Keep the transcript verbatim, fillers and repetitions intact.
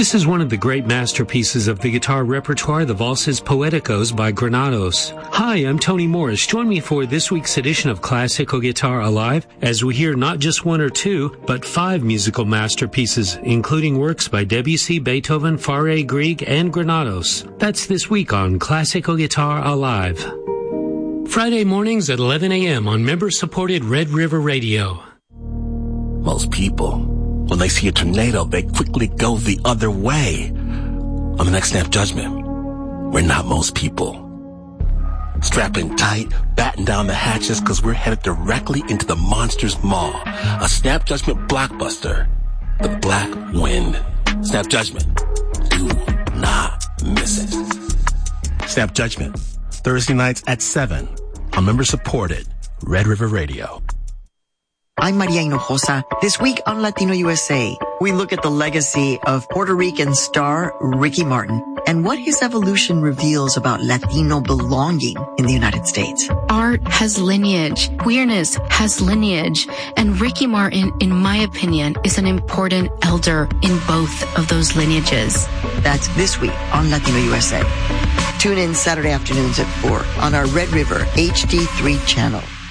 This is one of the great masterpieces of the guitar repertoire, the Valses Poeticos by Granados. Hi, I'm Tony Morris. Join me for this week's edition of Classical Guitar Alive as we hear not just one or two, but five musical masterpieces, including works by Debussy, Beethoven, Fauré, Grieg, and Granados. That's this week on Classical Guitar Alive. Friday mornings at eleven a.m. on member-supported Red River Radio. Most people, when they see a tornado, they quickly go the other way. On the next Snap Judgment, we're not most people. Strapping tight, batten down the hatches, because we're headed directly into the Monsters Maw, a Snap Judgment blockbuster, The Black Wind. Snap Judgment. Do not miss it. Snap Judgment, Thursday nights at seven on member-supported Red River Radio. I'm Maria Hinojosa. This week on Latino U S A, we look at the legacy of Puerto Rican star Ricky Martin and what his evolution reveals about Latino belonging in the United States. Art has lineage, queerness has lineage, and Ricky Martin, in my opinion, is an important elder in both of those lineages. That's this week on Latino U S A. Tune in Saturday afternoons at four on our Red River H D three channel.